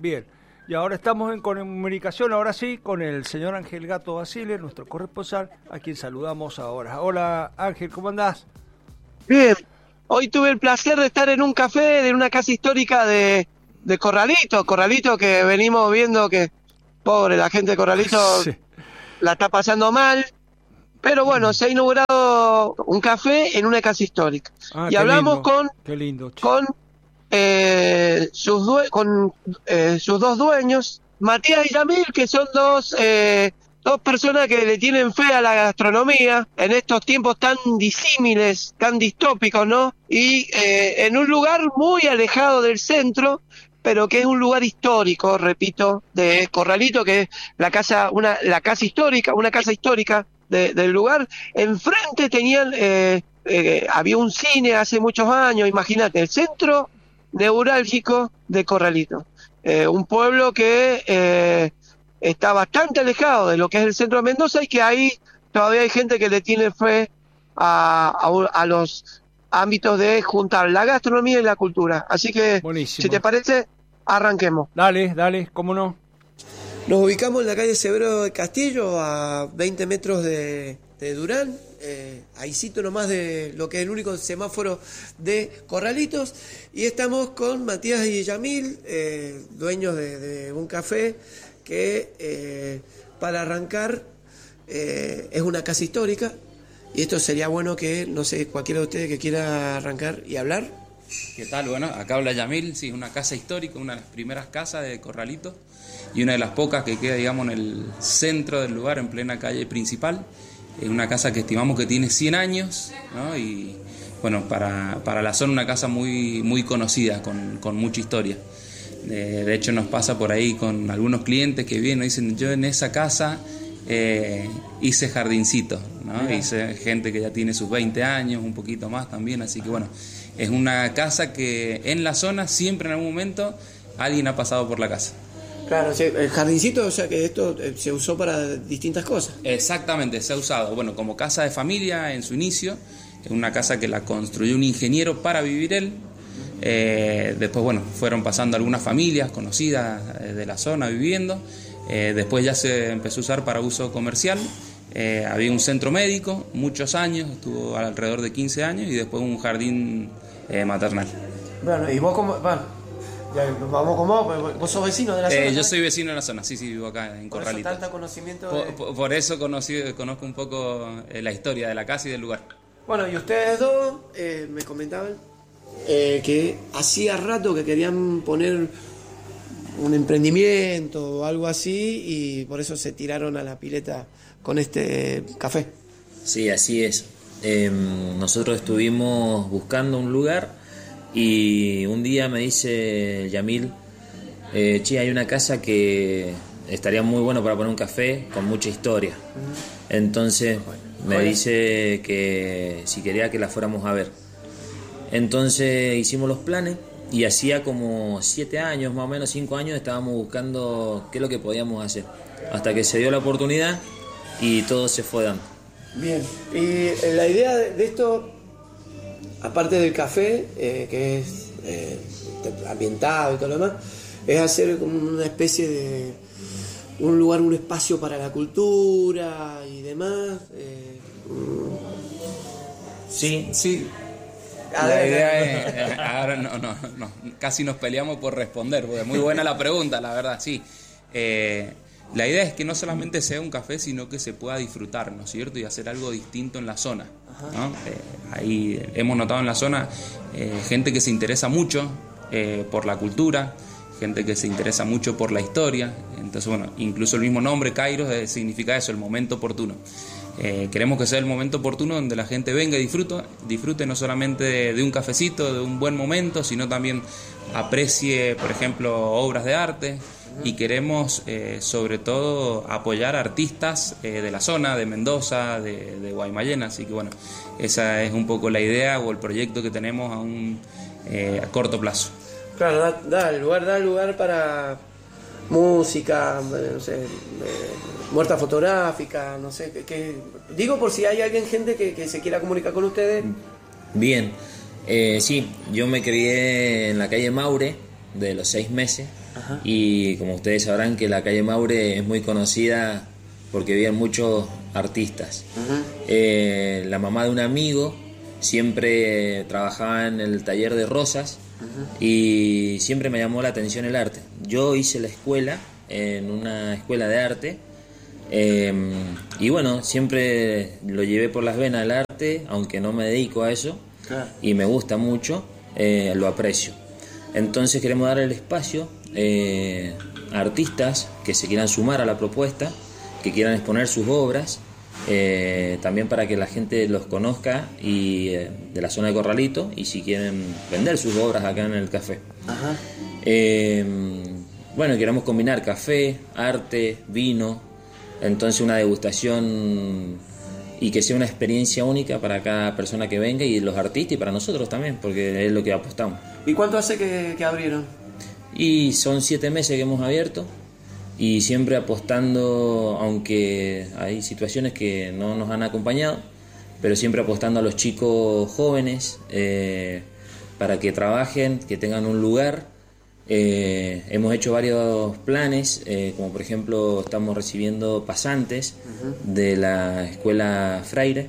Bien. Y ahora estamos en comunicación, ahora sí, con el señor Ángel Gato Basile, nuestro corresponsal, a quien saludamos ahora. Hola Ángel, ¿cómo andás? Bien, hoy tuve el placer de estar en un café de una casa histórica de Corralito, Corralito que venimos viendo que, pobre, la gente de Corralito Sí. la está pasando mal, pero bueno, se ha inaugurado un café en una casa histórica. Ah, Y hablamos qué lindo. Che. con, sus dos dueños, Matías y Yamil, que son dos personas que le tienen fe a la gastronomía en estos tiempos tan disímiles, tan distópicos, ¿no? Y en un lugar muy alejado del centro, pero que es un lugar histórico, repito, de Corralito, que es la casa histórica, una casa histórica del lugar. Enfrente tenían, había un cine hace muchos años, imagínate, el centro neurálgico de Corralito. Un pueblo que está bastante alejado de lo que es el centro de Mendoza y que ahí todavía hay gente que le tiene fe a los ámbitos de juntar la gastronomía y la cultura. Así que, Buenísimo. si te parece, arranquemos. Dale, cómo no. Nos ubicamos en la calle Severo de Castillo, a 20 metros de Durán, ahícito nomás de lo que es el único semáforo de Corralitos, y estamos con Matías y Yamil, dueños de un café que para arrancar es una casa histórica, y esto sería bueno que, no sé, cualquiera de ustedes que quiera arrancar y hablar. ¿Qué tal? Bueno, acá habla Yamil, sí, es una casa histórica, una de las primeras casas de Corralito y una de las pocas que queda, digamos, en el centro del lugar, en plena calle principal. Es una casa que estimamos que tiene 100 años, ¿no? Y bueno, para la zona una casa muy conocida, con mucha historia. De hecho nos pasa por ahí con algunos clientes que vienen y dicen, yo en esa casa hice jardincito, ¿no? Hice gente que ya tiene sus 20 años, un poquito más también, así que bueno, es una casa que en la zona siempre en algún momento alguien ha pasado por la casa. Claro, el jardincito, o sea que esto se usó para distintas cosas. Exactamente, se ha usado, bueno, como casa de familia en su inicio, es una casa que la construyó un ingeniero para vivir él. Después, bueno, fueron pasando algunas familias conocidas de la zona viviendo. Después ya se empezó a usar para uso comercial. Había un centro médico, muchos años, estuvo alrededor de 15 años, y después un jardín maternal. Bueno, y vos como... Bueno, ya, vamos con vos sos vecino de la zona. Yo soy vecino de la zona, sí, vivo acá en Corralito. Por eso tanto conocimiento por eso conozco un poco la historia de la casa y del lugar. Bueno, y ustedes dos me comentaban que hacía rato que querían poner un emprendimiento o algo así, y por eso se tiraron a la pileta con este café. Sí, así es. Nosotros estuvimos buscando un lugar y un día me dice Yamil, che, hay una casa que estaría muy bueno para poner un café con mucha historia. Entonces me dice que si quería que la fuéramos a ver. Entonces hicimos los planes y hacía como 7 años, más o menos 5 años, estábamos buscando qué es lo que podíamos hacer. Hasta que se dio la oportunidad y todo se fue dando. Bien, y la idea de esto, aparte del café, que es ambientado y todo lo demás, es hacer como una especie de un lugar, un espacio para la cultura y demás. Sí. La idea es, ahora no, casi nos peleamos por responder, porque es muy buena la pregunta, la verdad, sí. La idea es que no solamente sea un café, sino que se pueda disfrutar, ¿no es cierto? Y hacer algo distinto en la zona, ¿no? Ahí hemos notado en la zona gente que se interesa mucho por la cultura, gente que se interesa mucho por la historia. Entonces, bueno, incluso el mismo nombre, Kairos, significa eso, el momento oportuno. Queremos que sea el momento oportuno donde la gente venga y disfrute no solamente de un cafecito, de un buen momento, sino también aprecie, por ejemplo, obras de arte. Y queremos sobre todo apoyar a artistas de la zona, de Mendoza, de Guaymallén. Así que bueno, esa es un poco la idea o el proyecto que tenemos a corto plazo. Claro, da lugar para música, no sé, muerta fotográfica, no sé, digo por si hay gente que se quiera comunicar con ustedes. Bien, sí, yo me crié en la calle Maure de los 6 meses. Y como ustedes sabrán que la calle Maure es muy conocida porque viven muchos artistas. La mamá de un amigo siempre trabajaba en el taller de rosas y siempre me llamó la atención el arte. Yo hice la escuela en una escuela de arte y bueno, siempre lo llevé por las venas el arte, aunque no me dedico a eso, y me gusta mucho, lo aprecio. Entonces queremos dar el espacio a artistas que se quieran sumar a la propuesta, que quieran exponer sus obras, también para que la gente los conozca y de la zona de Corralito, y si quieren vender sus obras acá en el café. Bueno, queremos combinar café, arte, vino, entonces una degustación y que sea una experiencia única para cada persona que venga y los artistas y para nosotros también, porque es lo que apostamos. ¿Y cuánto hace que abrieron? Y son 7 meses que hemos abierto y siempre apostando, aunque hay situaciones que no nos han acompañado, pero siempre apostando a los chicos jóvenes para que trabajen, que tengan un lugar. Hemos hecho varios planes, como por ejemplo estamos recibiendo pasantes de la escuela Freire.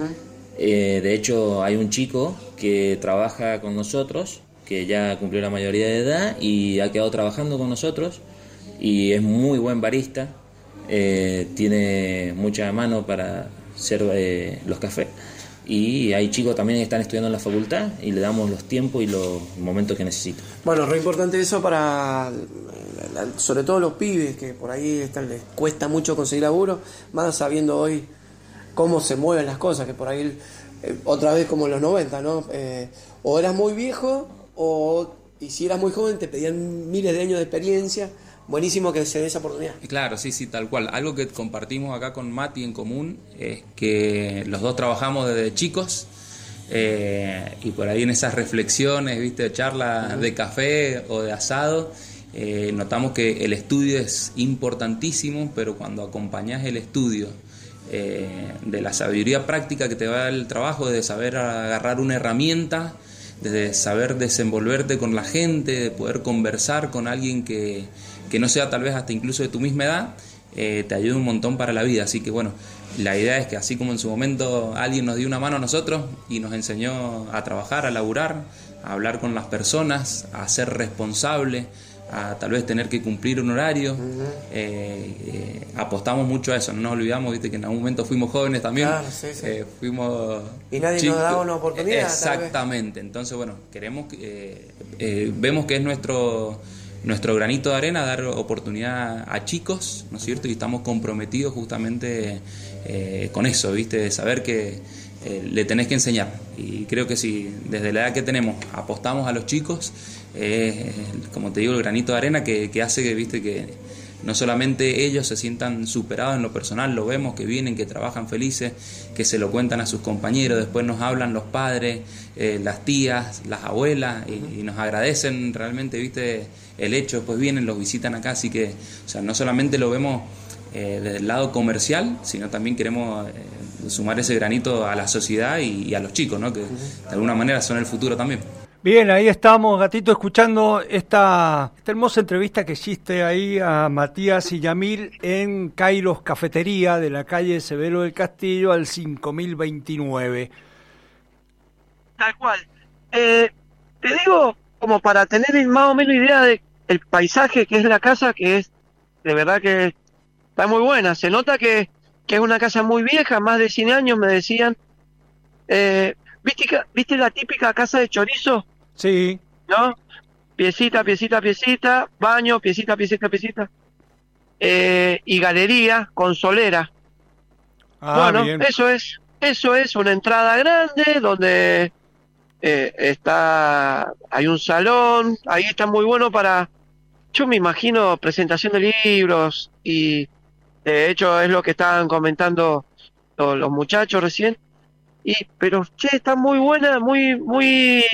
De hecho hay un chico que trabaja con nosotros, que ya cumplió la mayoría de edad y ha quedado trabajando con nosotros y es muy buen barista, tiene mucha mano para hacer los cafés. Y hay chicos también que están estudiando en la facultad y le damos los tiempos y los momentos que necesitan. Bueno, re importante eso para, sobre todo los pibes, que por ahí les cuesta mucho conseguir laburo, más sabiendo hoy cómo se mueven las cosas, que por ahí, otra vez como en los 90, ¿no? O eras muy viejo, y si eras muy joven te pedían miles de años de experiencia. Buenísimo que se dé esa oportunidad. Claro, sí, tal cual. Algo que compartimos acá con Mati en común es que los dos trabajamos desde chicos y por ahí en esas reflexiones, viste, charlas de café o de asado, notamos que el estudio es importantísimo, pero cuando acompañás el estudio de la sabiduría práctica que te va el trabajo, de saber agarrar una herramienta, de saber desenvolverte con la gente, de poder conversar con alguien que no sea tal vez hasta incluso de tu misma edad, te ayuda un montón para la vida. Así que bueno, la idea es que así como en su momento alguien nos dio una mano a nosotros y nos enseñó a trabajar, a laburar, a hablar con las personas, a ser responsable, a tal vez tener que cumplir un horario, apostamos mucho a eso, no nos olvidamos, viste, que en algún momento fuimos jóvenes también, claro, sí. Fuimos y nadie chicos, nos daba una oportunidad. Exactamente, entonces bueno, queremos vemos que es nuestro granito de arena dar oportunidad a chicos, ¿no es cierto? Y estamos comprometidos justamente con eso, viste, de saber que le tenés que enseñar. Y creo que si desde la edad que tenemos apostamos a los chicos, como te digo, el granito de arena que hace que, viste, que no solamente ellos se sientan superados en lo personal, lo vemos, que vienen, que trabajan felices, que se lo cuentan a sus compañeros, después nos hablan los padres, las tías, las abuelas, y nos agradecen realmente, viste, el hecho, después vienen, los visitan acá, así que, o sea, no solamente lo vemos desde el lado comercial, sino también queremos sumar ese granito a la sociedad y a los chicos, ¿no? Que de alguna manera son el futuro también. Bien, ahí estamos, Gatito, escuchando esta hermosa entrevista que hiciste ahí a Matías y Yamil en Kairos Cafetería de la calle Severo del Castillo al 5029. Tal cual. Te digo, como para tener más o menos idea de el paisaje que es la casa, que es de verdad que está muy buena. Se nota que es una casa muy vieja, más de 100 años me decían. ¿Viste la típica casa de chorizo? Sí. ¿No? Piecita, baño, piecita. Y galería con solera. Bueno, bien. eso es una entrada grande donde hay un salón, ahí está muy bueno para, yo me imagino, presentación de libros, y de hecho es lo que estaban comentando los muchachos recién. Pero está muy buena, muy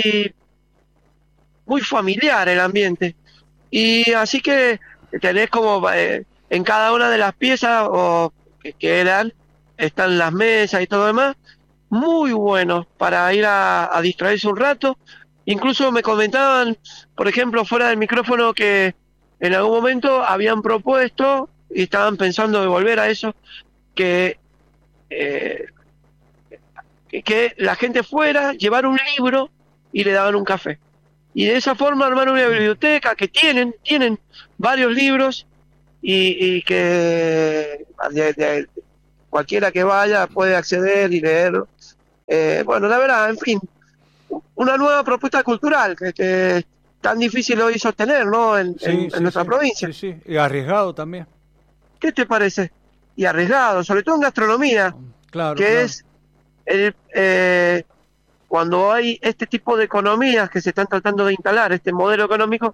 familiar el ambiente. Y así que tenés como en cada una de las piezas que están las mesas y todo demás, muy bueno para ir a distraerse un rato. Incluso me comentaban, por ejemplo, fuera del micrófono, que en algún momento habían propuesto y estaban pensando de volver a eso, que la gente fuera, llevar un libro y le daban un café. Y de esa forma armar una biblioteca que tienen varios libros y que cualquiera que vaya puede acceder y leerlo. Bueno, la verdad, en fin, una nueva propuesta cultural que es tan difícil hoy sostener, ¿no? En nuestra provincia. Sí, y arriesgado también. ¿Qué te parece? Y arriesgado, sobre todo en gastronomía, claro, que es cuando hay este tipo de economías que se están tratando de instalar, este modelo económico,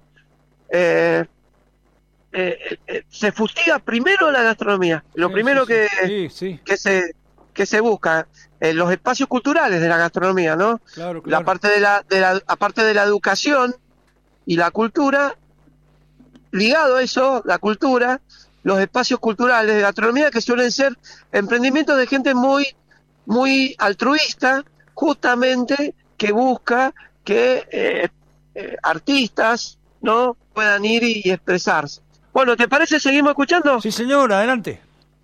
se fustiga primero la gastronomía. Lo primero que se busca, los espacios culturales de la gastronomía, ¿no? Claro. La parte aparte de la educación y la cultura, ligado a eso, la cultura, los espacios culturales de gastronomía, que suelen ser emprendimientos de gente muy altruista, justamente, que busca que artistas, ¿no?, puedan ir y expresarse. Bueno, ¿te parece? ¿Seguimos escuchando? Sí, señor, adelante.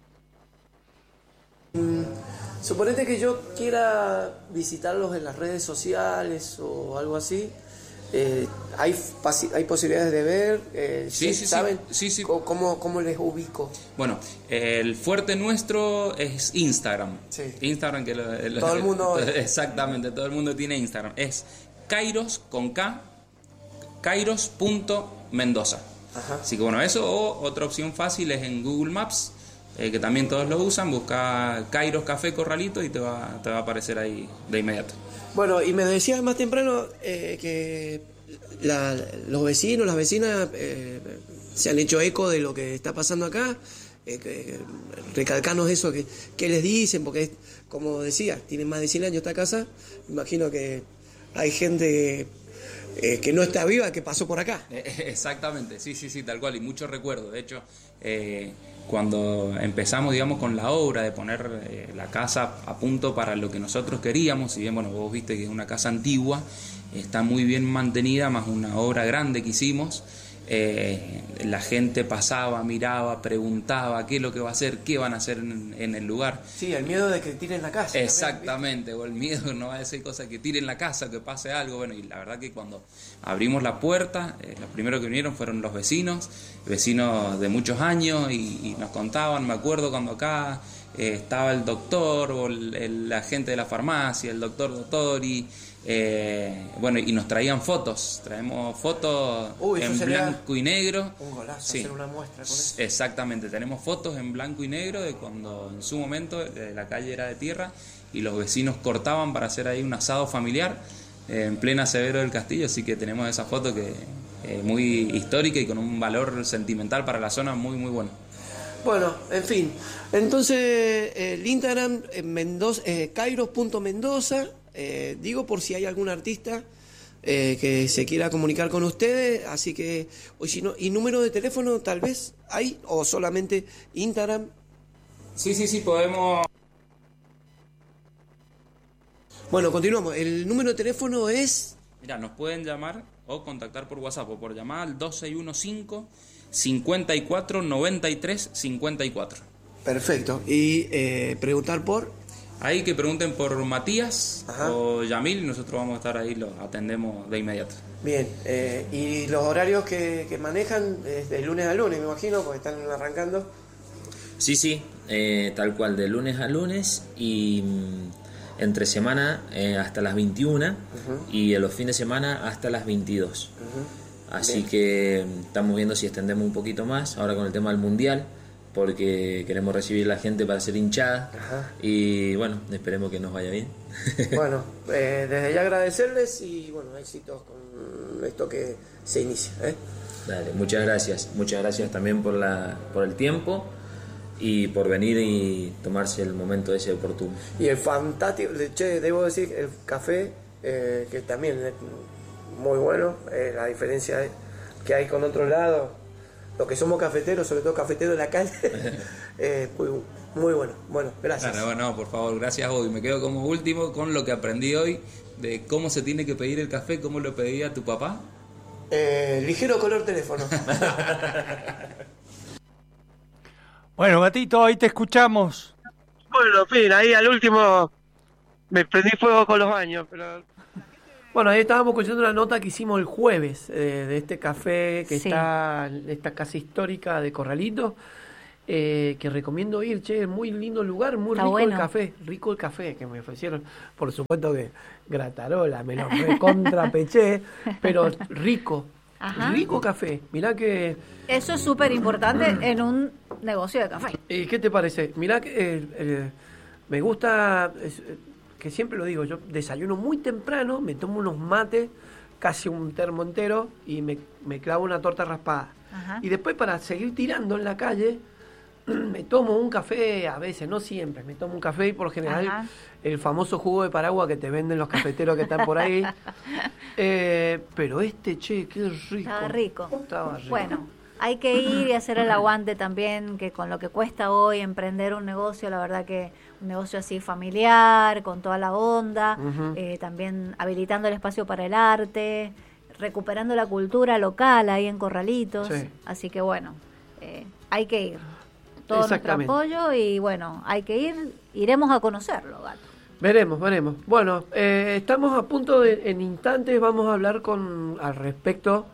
Suponete que yo quiera visitarlos en las redes sociales o algo así. ¿Hay posibilidades de ver? ¿Saben? Sí. ¿Cómo les ubico? Bueno, el fuerte nuestro es Instagram. Sí. Instagram, que todo el mundo... Exactamente, todo el mundo tiene Instagram. Es Kairos con K, kairos.mendoza. Ajá. Así que bueno, eso, o otra opción fácil es en Google Maps, que también todos lo usan. Busca Kairos Café Corralito y te va a aparecer ahí de inmediato. Bueno, y me decías más temprano que los vecinos, las vecinas se han hecho eco de lo que está pasando acá. Recalcarnos eso que les dicen, porque como decía, tienen más de 100 años esta casa. Imagino que hay gente que no está viva, que pasó por acá. Exactamente, sí, tal cual, y muchos recuerdos. De hecho, cuando empezamos, digamos, con la obra de poner la casa a punto para lo que nosotros queríamos, si bien, bueno, vos viste que es una casa antigua, está muy bien mantenida, más una obra grande que hicimos. La gente pasaba, miraba, preguntaba qué es lo que va a hacer, qué van a hacer en el lugar. Sí, el miedo de que tiren la casa. Exactamente, también, o el miedo, no va a decir cosas, que tiren la casa, que pase algo. Bueno, y la verdad que cuando abrimos la puerta, los primeros que vinieron fueron los vecinos de muchos años, y nos contaban. Me acuerdo cuando acá estaba el doctor o la gente de la farmacia, el doctor y bueno, y nos traían fotos. Traemos fotos en blanco y negro. Un golazo, sí, hacer una muestra con eso. Exactamente, tenemos fotos en blanco y negro de cuando en su momento la calle era de tierra y los vecinos cortaban para hacer ahí un asado familiar en plena Severo del Castillo. Así que tenemos esa foto que muy histórica y con un valor sentimental para la zona muy bueno. Bueno, en fin, entonces el Instagram kairos.mendoza. Digo por si hay algún artista que se quiera comunicar con ustedes, así que, o si no, y número de teléfono tal vez hay, o solamente Instagram. Sí, podemos. Bueno, continuamos. El número de teléfono es... Mira, nos pueden llamar o contactar por WhatsApp o por llamar al 2615 54 93 54. Perfecto. Y preguntar por... Ahí que pregunten por Matías. Ajá. O Yamil, nosotros vamos a estar ahí, los atendemos de inmediato. Bien, y los horarios que manejan es de lunes a lunes, me imagino, porque están arrancando. Sí, tal cual, de lunes a lunes y entre semana hasta las 21 Uh-huh. y en los fines de semana hasta las 22. Uh-huh. Así Bien. que estamos viendo si extendemos un poquito más ahora con el tema del mundial, porque queremos recibir a la gente para ser hinchada. Ajá. Y bueno, esperemos que nos vaya bien. Bueno, desde ya agradecerles y bueno, éxitos con esto que se inicia. Dale, muchas gracias también por el tiempo y por venir y tomarse el momento ese oportuno. Y el fantástico, debo decir, el café, que también es muy bueno, la diferencia que hay con otros lados, los que somos cafeteros, sobre todo cafeteros de la calle, muy bueno. Bueno, gracias. No, por favor, gracias hoy. Me quedo como último con lo que aprendí hoy de cómo se tiene que pedir el café, cómo lo pedía tu papá. Ligero color teléfono. Bueno, Gatito, ahí te escuchamos. Bueno, en fin, ahí al último me prendí fuego con los baños, pero... Bueno, ahí estábamos escuchando una nota que hicimos el jueves de este café que Sí. está en esta casa histórica de Corralito, que recomiendo ir, che, muy lindo lugar, muy Está rico bueno. rico el café que me ofrecieron, por supuesto que gratarola, me lo recontrapeché, pero rico, Ajá. rico café, mirá que... Eso es súper importante en un negocio de café. ¿Qué te parece? Mirá que me gusta, que siempre lo digo, yo desayuno muy temprano, me tomo unos mates, casi un termo entero, y me clavo una torta raspada. Ajá. Y después para seguir tirando en la calle, me tomo un café, a veces, no siempre, me tomo un café y por lo general Ajá. el famoso jugo de Paraguay que te venden los cafeteros que están por ahí. Pero che, qué rico. Estaba rico. Estaba rico. Bueno, hay que ir y hacer el aguante también, que con lo que cuesta hoy emprender un negocio, la verdad que un negocio así familiar, con toda la onda, Ujú. también habilitando el espacio para el arte, recuperando la cultura local ahí en Corralitos. Sí. Así que bueno, hay que ir. Todo nuestro Exactamente. apoyo y bueno, hay que ir, iremos a conocerlo, Gato. Veremos. Bueno, estamos a punto de, en instantes vamos a hablar al respecto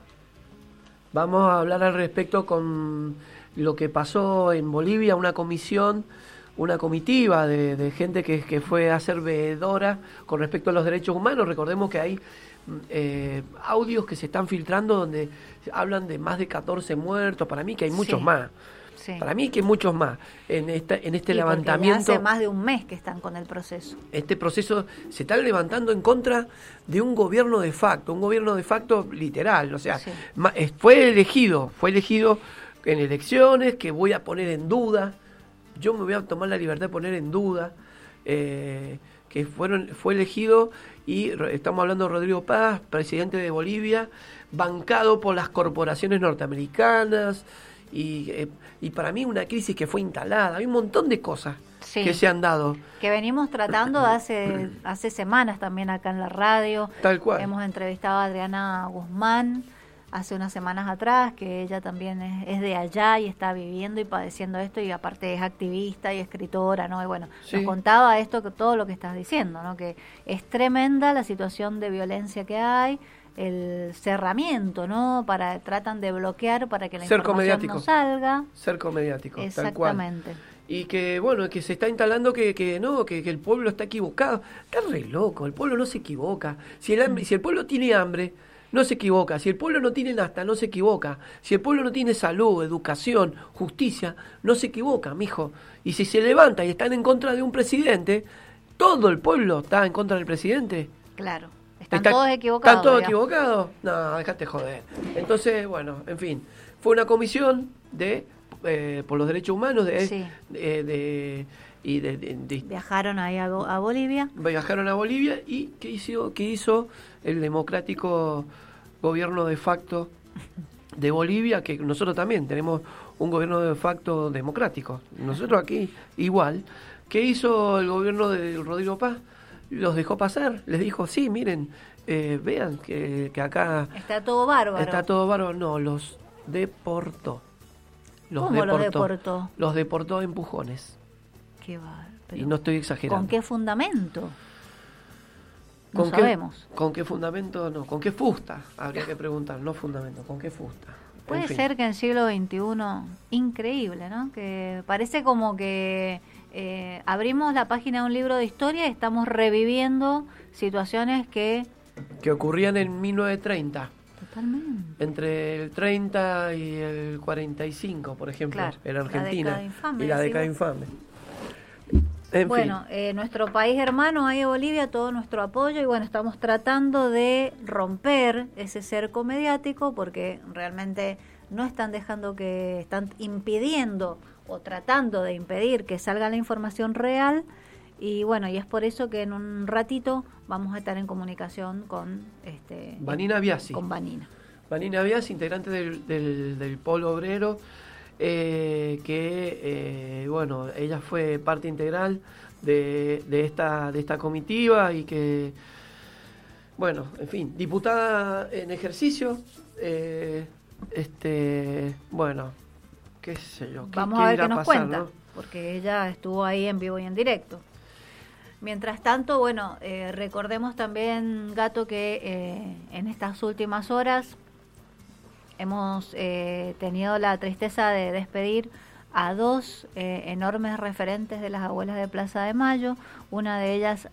con lo que pasó en Bolivia, una comitiva de gente que fue a ser veedora con respecto a los derechos humanos. Recordemos que hay audios que se están filtrando donde hablan de más de 14 muertos, para mí que hay muchos Sí. más. Sí. Para mí que hay muchos más en este Y porque levantamiento. ya hace más de un mes que están con el proceso. Este proceso se está levantando en contra de un gobierno de facto literal, o sea, Sí. fue elegido en elecciones que voy a poner en duda, yo me voy a tomar la libertad de poner en duda, que fue elegido y estamos hablando de Rodrigo Paz, presidente de Bolivia, bancado por las corporaciones norteamericanas y para mí una crisis que fue instalada, hay un montón de cosas Sí. que se han dado. Que venimos tratando hace semanas también acá en la radio. Tal cual. Hemos entrevistado a Adriana Guzmán hace unas semanas atrás, que ella también es de allá y está viviendo y padeciendo esto, y aparte es activista y escritora, ¿no? Y bueno, Sí. nos contaba esto, todo lo que estás diciendo, ¿no? Que es tremenda la situación de violencia que hay, el cerramiento, ¿no? Tratan de bloquear para que la Cerco información mediático. no salga. Cerco mediático, tal cual. Exactamente. Y que, bueno, que se está instalando que el pueblo está equivocado. Está re loco, el pueblo no se equivoca. Si el pueblo tiene hambre, no se equivoca. Si el pueblo no tiene nafta, no se equivoca. Si el pueblo no tiene salud, educación, justicia, no se equivoca, mijo. Y si se levanta y están en contra de un presidente, todo el pueblo está en contra del presidente. Claro. Están todos equivocados. ¿Están todos digamos. equivocados? No, déjate joder. Entonces, bueno, en fin. Fue una comisión por los derechos humanos Sí. y Viajaron ahí a Bolivia. viajaron a Bolivia y ¿qué hizo el democrático gobierno de facto de Bolivia? Que nosotros también tenemos un gobierno de facto democrático. Nosotros aquí igual. ¿Qué hizo el gobierno de Rodrigo Paz? Los dejó pasar, les dijo, sí, miren, vean que acá Está todo bárbaro. está todo bárbaro. No, los deportó. ¿Cómo los deportó? Los deportó a empujones. Qué bárbaro. Y no estoy exagerando. ¿Con qué fundamento? No ¿Con sabemos. ¿Con qué fundamento? No, ¿con qué fusta? Habría que preguntar, no fundamento, ¿con qué fusta? Puede En fin. ser que en el siglo XXI, increíble, ¿no? Que parece como que abrimos la página de un libro de historia y estamos reviviendo situaciones que... Que ocurrían en 1930. Totalmente. Entre el 30 y el 45, por ejemplo, Claro, en la Argentina. década infame, y la década decimos. infame. En Bueno, nuestro país hermano ahí de Bolivia, todo nuestro apoyo, y bueno, estamos tratando de romper ese cerco mediático porque realmente no están dejando están impidiendo o tratando de impedir que salga la información real, y bueno, y es por eso que en un ratito vamos a estar en comunicación con Vanina Biasi. con Vanina. Vanina Biasi, integrante del Polo Obrero, bueno, ella fue parte integral de esta comitiva y que bueno, en fin, diputada en ejercicio, bueno, qué sé yo. Vamos a ver qué nos cuenta, ¿no? Porque ella estuvo ahí en vivo y en directo. Mientras tanto, bueno, recordemos también, Gato, que en estas últimas horas hemos tenido la tristeza de despedir a dos enormes referentes de las abuelas de Plaza de Mayo, una de ellas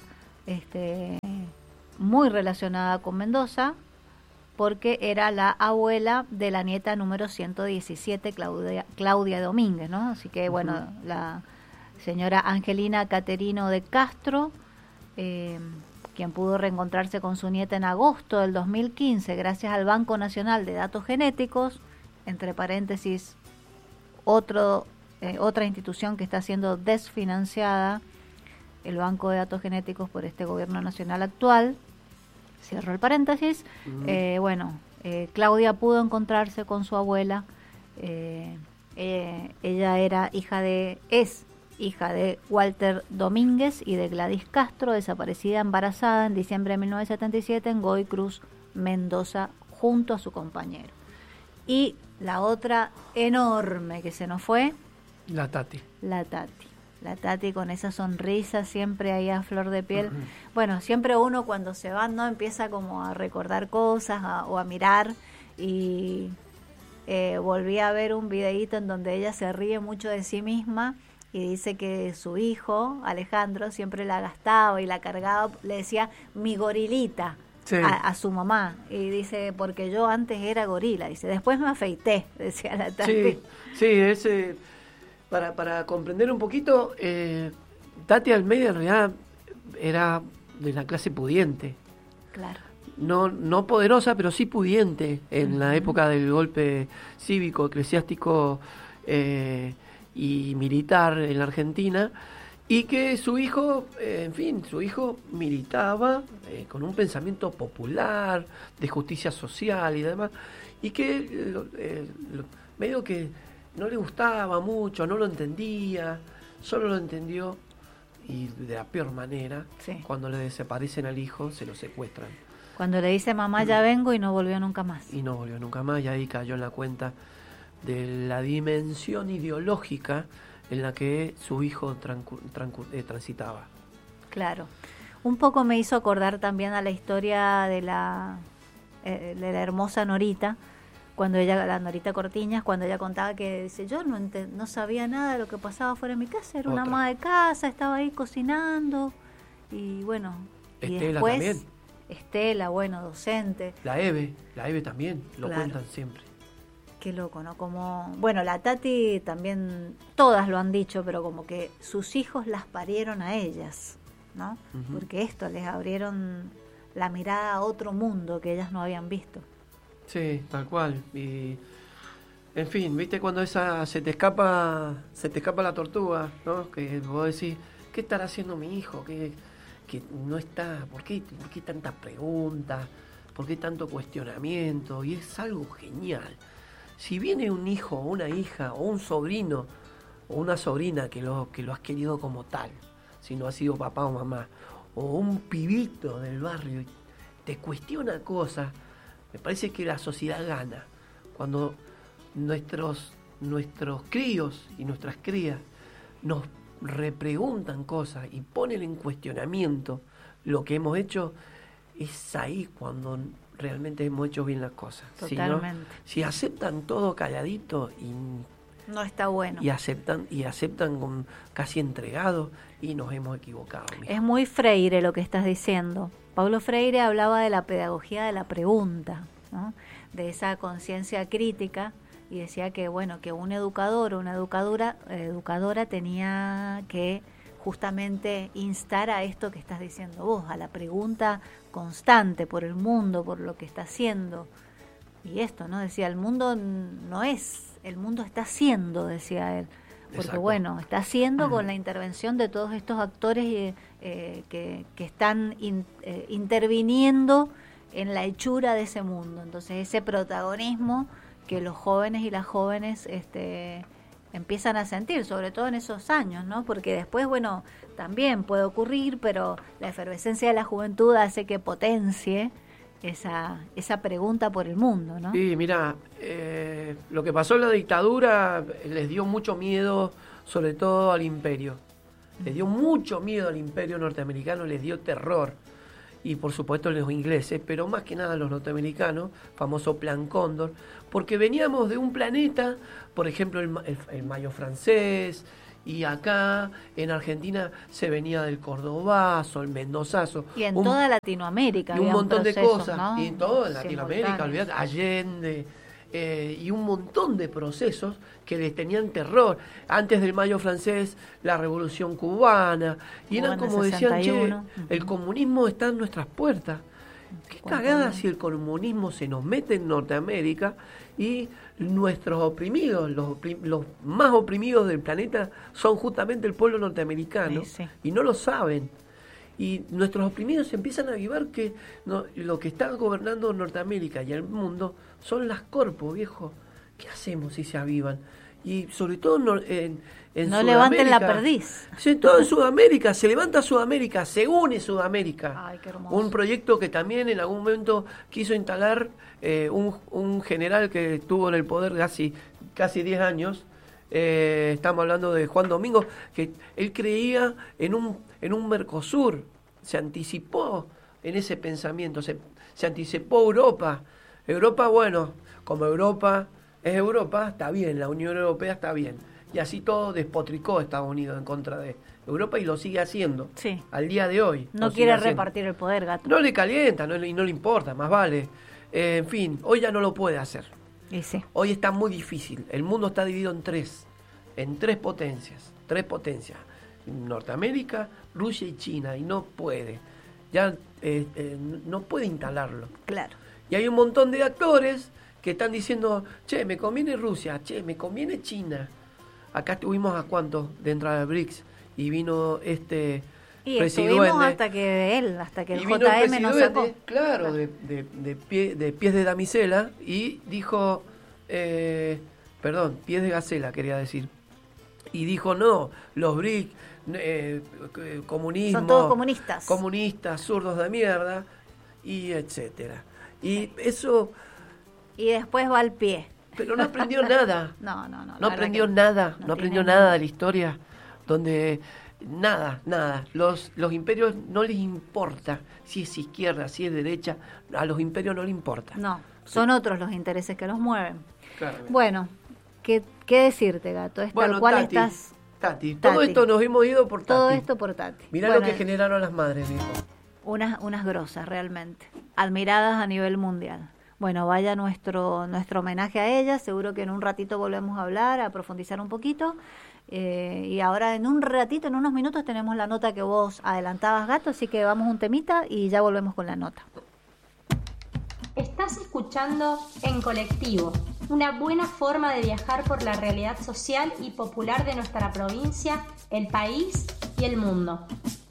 muy relacionada con Mendoza, porque era la abuela de la nieta número 117, Claudia Domínguez, ¿no? Así que, bueno, la señora Angelina Caterino de Castro, quien pudo reencontrarse con su nieta en agosto del 2015 gracias al Banco Nacional de Datos Genéticos, entre paréntesis, otra institución que está siendo desfinanciada, el Banco de Datos Genéticos, por este gobierno nacional actual. Cierro el paréntesis. Claudia pudo encontrarse con su abuela. Ella es hija de Walter Domínguez y de Gladys Castro, desaparecida embarazada en diciembre de 1977 en Godoy Cruz, Mendoza, junto a su compañero. Y la otra enorme que se nos fue, La Tati con esa sonrisa siempre ahí a flor de piel. Bueno, siempre uno cuando se va, ¿no? Empieza como a recordar cosas o a mirar, y volví a ver un videíto en donde ella se ríe mucho de sí misma y dice que su hijo, Alejandro, siempre la gastaba y la cargaba, le decía mi gorilita. Sí. A su mamá, y dice, porque yo antes era gorila, dice, después me afeité, decía la Tati. Sí, para comprender un poquito, Tati Almeida en realidad era de la clase pudiente. Claro. No poderosa, pero sí pudiente en la época del golpe cívico, eclesiástico y militar en la Argentina, y que su hijo, su hijo militaba con un pensamiento popular, de justicia social y demás, y que medio que no le gustaba mucho, no lo entendía, solo lo entendió, y de la peor manera, cuando le desaparecen al hijo, se lo secuestran. Cuando le dice mamá ya vengo, y no volvió nunca más. Y ahí cayó en la cuenta de la dimensión ideológica en la que su hijo transitaba. Claro. Un poco me hizo acordar también a la historia de la hermosa Norita, la Norita Cortiñas, cuando ella contaba que dice, yo no sabía nada de lo que pasaba fuera de mi casa, era una ama de casa, estaba ahí cocinando, y bueno, Estela, y después también. Estela, bueno, docente. La Eve también, lo cuentan siempre. Qué loco, ¿no? Como, bueno, la Tati también, todas lo han dicho, pero como que sus hijos las parieron a ellas, ¿no? Porque esto les abrieron la mirada a otro mundo que ellas no habían visto. Sí, tal cual. Y, en fin, ¿viste cuando se te escapa la tortuga, ¿no? Que vos decís, ¿qué estará haciendo mi hijo? Que no está, ¿por qué tantas preguntas? ¿Por qué tanto cuestionamiento? Y es algo genial. Si viene un hijo, o una hija, o un sobrino, o una sobrina que lo has querido como tal, si no ha sido papá o mamá, o un pibito del barrio, y te cuestiona cosas, me parece que la sociedad gana. Cuando nuestros críos y nuestras crías nos repreguntan cosas y ponen en cuestionamiento lo que hemos hecho, es ahí cuando realmente hemos hecho bien las cosas. Totalmente. Si aceptan todo calladito y no está bueno, y aceptan con casi entregado, y nos hemos equivocado. Es muy Freire lo que estás diciendo. Paulo Freire hablaba de la pedagogía de la pregunta, ¿no? De esa conciencia crítica, y decía que bueno, que un educador o una educadora tenía que justamente instar a esto que estás diciendo vos, a la pregunta constante por el mundo, por lo que está haciendo. Y esto, ¿no? Decía, el mundo no es, el mundo está haciendo, decía él. Porque exacto, bueno, está haciendo con la intervención de todos estos actores que están interviniendo en la hechura de ese mundo. Entonces ese protagonismo que los jóvenes y las jóvenes empiezan a sentir, sobre todo en esos años, ¿no? Porque después, bueno, también puede ocurrir, pero la efervescencia de la juventud hace que potencie esa pregunta por el mundo, ¿no? Sí, mira, lo que pasó en la dictadura les dio mucho miedo, sobre todo al imperio. Les dio mucho miedo al imperio norteamericano, les dio terror. Y por supuesto los ingleses, pero más que nada los norteamericanos, famoso Plan Cóndor, porque veníamos de un planeta, por ejemplo el Mayo francés, y acá en Argentina se venía del Cordobazo, el Mendozazo. Y en toda Latinoamérica. Y un montón de cosas, ¿no? y en toda Latinoamérica, olvidate, Allende, y un montón de procesos que les tenían terror. Antes del Mayo francés, la Revolución Cubana, y eran como 61. Decían, el comunismo está en nuestras puertas. Qué cagada si el comunismo se nos mete en Norteamérica y nuestros oprimidos, los más oprimidos del planeta son justamente el pueblo norteamericano, y no lo saben. Y nuestros oprimidos empiezan a avivar que lo que está gobernando Norteamérica y el mundo son las corpos, viejo. ¿Qué hacemos si se avivan? Y sobre todo en no levanten la perdiz. Sí, todo en Sudamérica, se levanta Sudamérica, se une Sudamérica. Ay, qué hermoso. Un proyecto que también en algún momento quiso instalar un general que estuvo en el poder casi 10 años. Estamos hablando de Juan Domingo, que él creía en un Mercosur, se anticipó en ese pensamiento, se anticipó Europa. Europa, bueno, como Europa es Europa, está bien, la Unión Europea está bien. Y así todo despotricó Estados Unidos en contra de Europa y lo sigue haciendo al día de hoy. No quiere repartir el poder, gato. No le calienta y no le importa, más vale. En fin, hoy ya no lo puede hacer. Y sí. Hoy está muy difícil. El mundo está dividido en tres potencias. Norteamérica, Rusia y China, y no puede. Ya no puede instalarlo. Claro. Y hay un montón de actores que están diciendo, che, me conviene Rusia, che, me conviene China. Acá estuvimos a cuántos dentro de BRICS y vino y presidente. Estuvimos hasta que el JM nos sacó. Claro, de pies de damisela, y dijo, pies de gacela quería decir. Y dijo, no, los BRICS, comunismo. Son todos comunistas. Comunistas, zurdos de mierda, y etcétera. Y eso... Y después va al pie. Pero no aprendió nada. No. No aprendió nada. No aprendió nada de la historia. Donde nada. Los imperios no les importa si es izquierda, si es derecha. A los imperios no les importa. No, son otros los intereses que los mueven. Claro. Bueno, ¿qué decirte, gato? Tal cual Tati, estás... Tati, todo esto nos hemos ido por Tati. Todo esto por Tati. Mirá lo que generaron las madres, viejo. Unas grosas, realmente. Admiradas a nivel mundial. Bueno, vaya nuestro homenaje a ellas. Seguro que en un ratito volvemos a hablar, a profundizar un poquito. Y ahora en un ratito, en unos minutos, tenemos la nota que vos adelantabas, gato. Así que vamos un temita y ya volvemos con la nota. Estás escuchando En Colectivo, una buena forma de viajar por la realidad social y popular de nuestra provincia, el país y el mundo.